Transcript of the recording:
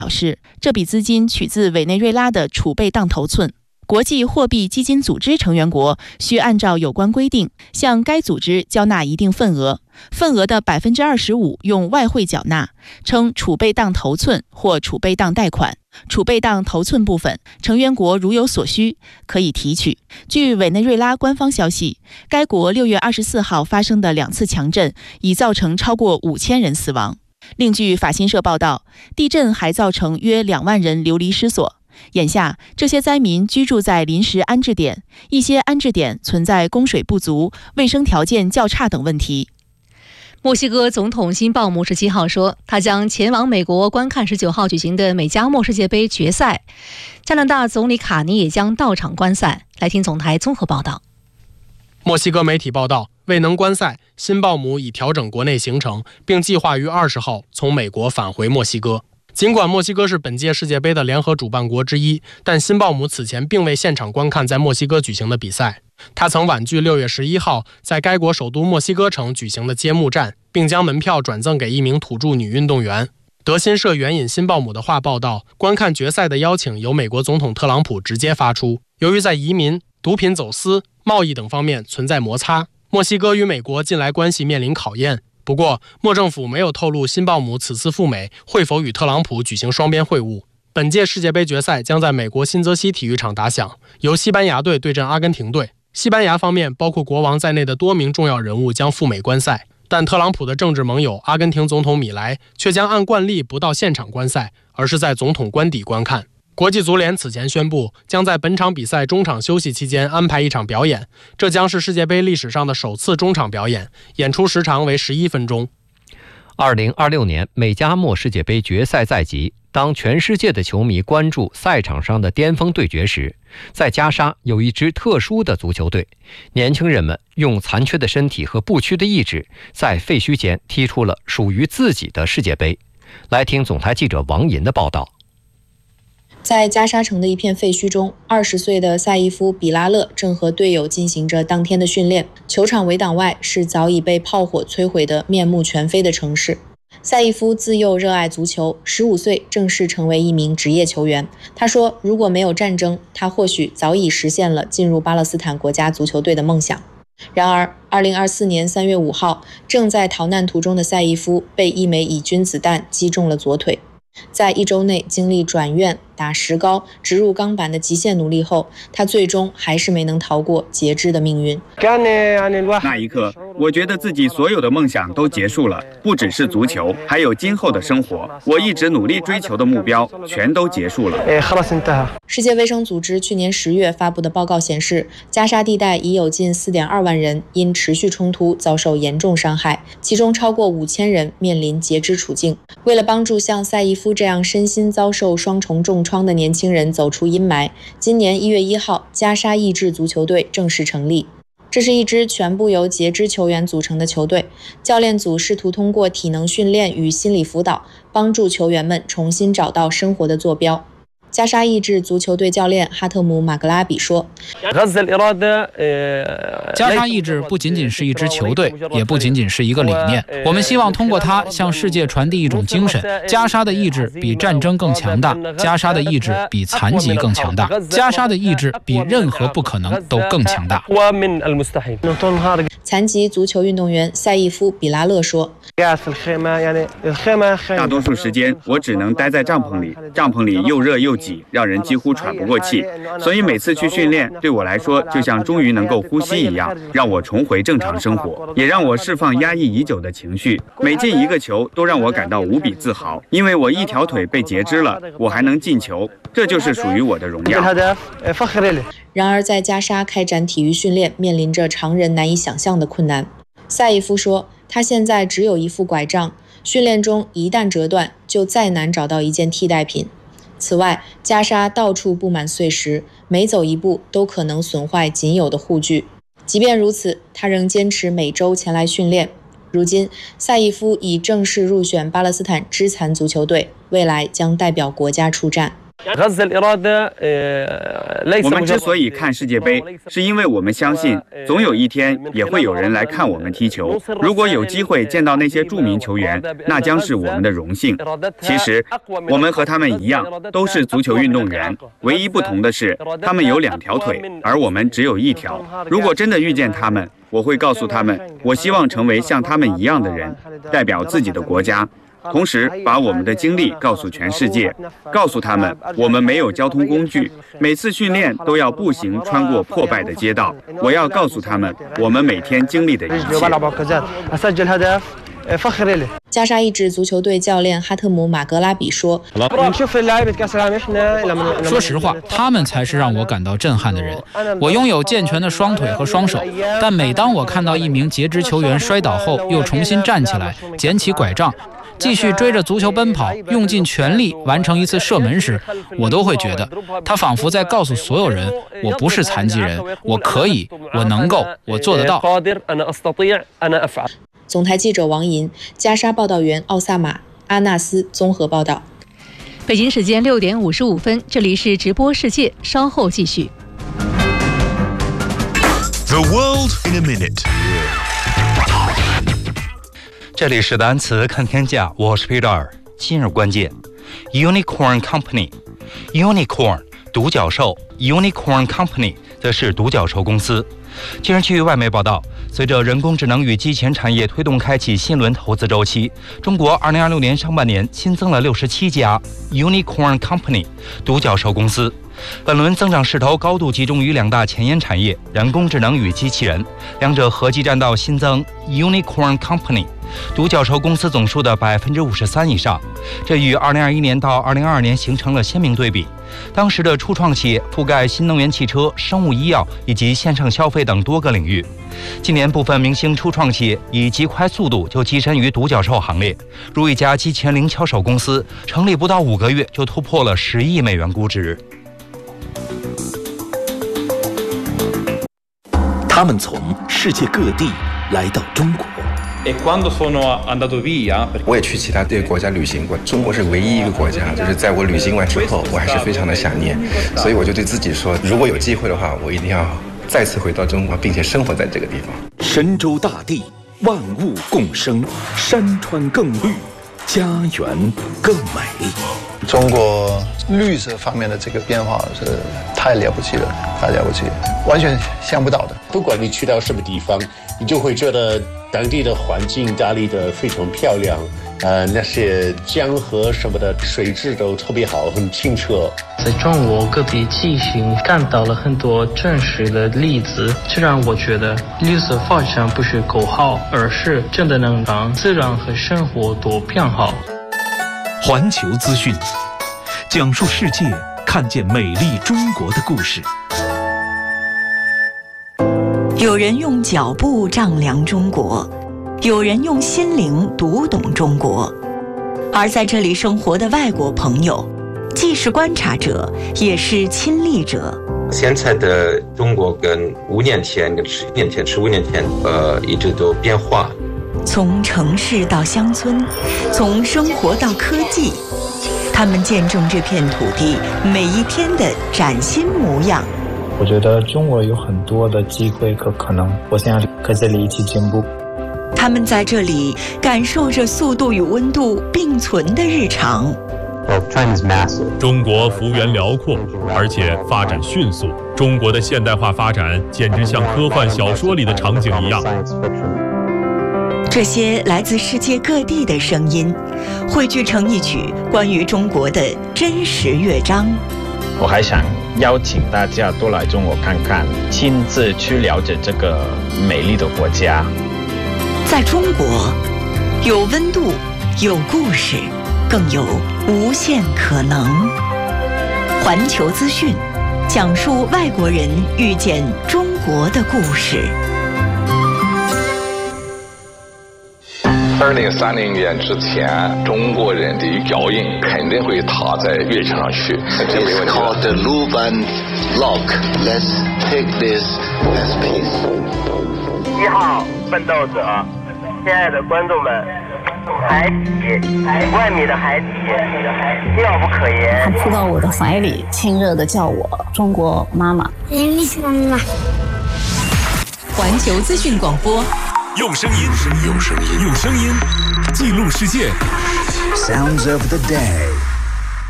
表示，这笔资金取自委内瑞拉的储备当头寸。国际货币基金组织成员国需按照有关规定向该组织交纳一定份额，份额的25%用外汇缴纳，称储备当头寸或储备当贷款。储备当头寸部分，成员国如有所需可以提取。据委内瑞拉官方消息，该国6月24号发生的2次强震已造成超过5000人死亡。另据法新社报道，地震还造成约2万人流离失所。眼下，这些灾民居住在临时安置点，一些安置点存在供水不足、卫生条件较差等问题。 墨西哥总统辛鲍姆17号说，他将前往美国观看19号举行的美加墨世界杯决赛。加拿大总理卡尼也将到场观赛。来听总台综合报道。 墨西哥媒体报道，未能观赛，辛鲍姆已调整国内行程，并计划于20号从美国返回墨西哥。尽管墨西哥是本届世界杯的联合主办国之一，但辛鲍姆此前并未现场观看在墨西哥举行的比赛。他曾婉拒6月11号在该国首都墨西哥城举行的揭幕战，并将门票转赠给一名土著女运动员。德新社援引辛鲍姆的话报道，观看决赛的邀请由美国总统特朗普直接发出。由于在移民、毒品走私、贸易等方面存在摩擦，墨西哥与美国近来关系面临考验。不过，墨政府没有透露辛鲍姆此次赴美会否与特朗普举行双边会晤。本届世界杯决赛将在美国新泽西体育场打响，由西班牙队对阵阿根廷队。西班牙方面包括国王在内的多名重要人物将赴美观赛，但特朗普的政治盟友阿根廷总统米莱却将按惯例不到现场观赛，而是在总统官邸观看。国际足联此前宣布，将在本场比赛中场休息期间安排一场表演，这将是世界杯历史上的首次中场表演，演出时长为11分钟。 2026年美加墨世界杯决赛在即，当全世界的球迷关注赛场上的巅峰对决时，在加沙有一支特殊的足球队，年轻人们用残缺的身体和不屈的意志，在废墟间踢出了属于自己的世界杯。来听总台记者王银的报道。 在加沙城的一片废墟中，20岁的赛义夫·比拉勒正和队友进行着当天的训练。球场围挡外是早已被炮火摧毁的面目全非的城市。赛义夫自幼热爱足球，15岁正式成为一名职业球员。他说，如果没有战争，他或许早已实现了进入巴勒斯坦国家足球队的梦想。然而2024年3月5号，正在逃难途中的赛义夫被一枚以军子弹击中了左腿。在1周内经历转院、打石膏、植入钢板的极限努力后，他最终还是没能逃过截肢的命运。 那一刻，我觉得自己所有的梦想都结束了，不只是足球，还有今后的生活。我一直努力追求的目标全都结束了。 世界卫生组织去年10月发布的报告显示，加沙地带已有近4.2万人因持续冲突遭受严重伤害，其中超过5000人面临截肢处境。为了帮助像赛义夫这样身心遭受双重重创的年轻人走出阴霾，今年1月1号，加沙意志足球队正式成立。这是一支全部由截肢球员组成的球队，教练组试图通过体能训练与心理辅导，帮助球员们重新找到生活的坐标。加沙意志足球队教练哈特姆·马格拉比说， 加沙意志不仅仅是一支球队，也不仅仅是一个理念，我们希望通过它向世界传递一种精神：加沙的意志比战争更强大，加沙的意志比残疾更强大，加沙的意志比任何不可能都更强大。 残疾足球运动员赛义夫·比拉勒说， 大多数时间我只能待在帐篷里，帐篷里又热又挤，让人几乎喘不过气，所以每次去训练对我来说就像终于能够呼吸一样，让我重回正常生活，也让我释放压抑已久的情绪。每进一个球都让我感到无比自豪，因为我一条腿被截肢了，我还能进球，这就是属于我的荣耀。 然而在加沙开展体育训练面临着常人难以想象的困难。赛义夫说，他现在只有一副拐杖，训练中一旦折断就再难找到一件替代品。此外，加沙到处布满碎石，每走一步都可能损坏仅有的护具。即便如此，他仍坚持每周前来训练。如今，赛义夫已正式入选巴勒斯坦肢残足球队，未来将代表国家出战。 我们之所以看世界杯，是因为我们相信，总有一天也会有人来看我们踢球。如果有机会见到那些著名球员，那将是我们的荣幸。其实，我们和他们一样，都是足球运动员，唯一不同的是，他们有2条腿，而我们只有1条。如果真的遇见他们，我会告诉他们，我希望成为像他们一样的人，代表自己的国家。同时把我们的经历告诉全世界，告诉他们我们没有交通工具，每次训练都要步行穿过破败的街道。我要告诉他们我们每天经历的一切。 加沙一支足球队教练哈特姆·马格拉比说：“ 说实话，他们才是让我感到震撼的人。我拥有健全的双腿和双手，但每当我看到一名截肢球员摔倒后又重新站起来，捡起拐杖，继续追着足球奔跑，用尽全力完成一次射门时，我都会觉得他仿佛在告诉所有人，我不是残疾人，我可以，我能够，我做得到。” 总台记者王银，加沙报道员奥萨马、阿纳斯综合报道。 北京时间6点55分，这里是直播世界，稍后继续。 The world in a minute。 这里是单词看天下，我是 Peter。今日关键 ：Unicorn Company。Unicorn 独角兽 ，Unicorn Company 则是独角兽公司。近日，据外媒报道，随着人工智能与机器人产业推动开启新轮投资周期，中国2026年上半年新增了67家 Unicorn Company 独角兽公司。本轮增长势头高度集中于2大前沿产业：人工智能与机器人，两者合计占到新增 Unicorn Company 独角兽公司总数的53%以上，这与2021年到2022年形成了鲜明对比。当时的初创企业覆盖新能源汽车、生物医药以及线上消费等多个领域。今年部分明星初创企业以极快速度就跻身于独角兽行列，如一家机器人零敲手公司，成立不到5个月就突破了10亿美元估值。 他们从世界各地来到中国。 我也去其他国家旅行过，中国是唯一一个国家，就是在我旅行完之后，我还是非常的想念，所以我就对自己说，如果有机会的话，我一定要再次回到中国，并且生活在这个地方。 神州大地，万物共生，山川更绿，家园更美。 中国绿色方面的这个变化是太了不起了，太了不起，完全想不到的。 不管你去到什么地方，你就会觉得当地的环境打理得非常漂亮，那些江河什么的水质都特别好，很清澈。 在中国各地进行看到了很多真实的例子，这让我觉得绿色发展不是口号，而是真的能让自然和生活都变好。 环球资讯，讲述世界看见美丽中国的故事。 有人用脚步丈量中国，有人用心灵读懂中国。而在这里生活的外国朋友，既是观察者，也是亲历者。 现在的中国跟5年前、跟10年前、15年前，一直都变化。 从城市到乡村，从生活到科技，他们见证这片土地每一天的崭新模样。 我觉得中国有很多的机会和可能，我想和这里一起进步。 他们在这里感受着速度与温度并存的日常。 中国幅员辽阔，而且发展迅速。中国的现代化发展简直像科幻小说里的场景一样。 这些来自世界各地的声音，汇聚成一曲关于中国的真实乐章。 我还想邀请大家多来中国看看，亲自去了解这个美丽的国家。 在中国，有温度，有故事，更有无限可能。环球资讯，讲述外国人遇见中国的故事。 2030年之前，中国人的脚印肯定会踏在月球上去。 It's called the move and lock. Let's take this as peace. 1号奋斗者，亲爱的观众们， 海底，5万米的海底，妙不可言。 他扑到我的怀里，亲热地叫我中国妈妈。 妈妈。环球资讯广播， 用声音记录世界。 Sounds of the day.